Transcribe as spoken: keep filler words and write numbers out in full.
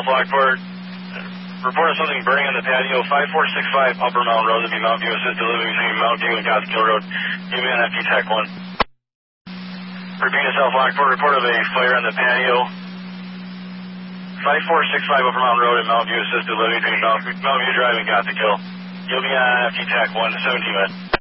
Lockport. Reported something burning on the patio, five four six five Upper Mountain Road, to be Mount View Assisted Living between Mount View and Catskill Road. Give me an F T Tech one. Repeat South Lockport, report of a fire on the patio, five four six five Upper Mountain Road and Mount View Assisted Living between Mount, Mount View Drive and Catskill. You'll be on F T Tech one, seventeen minutes.